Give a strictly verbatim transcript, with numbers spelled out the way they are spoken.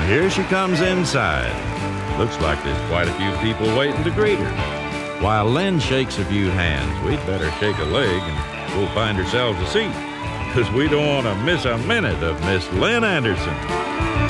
here she comes inside. Looks like there's quite a few people waiting to greet her. While Lynn shakes a few hands, we'd better shake a leg and we'll find ourselves a seat, because we don't want to miss a minute of Miss Lynn Anderson.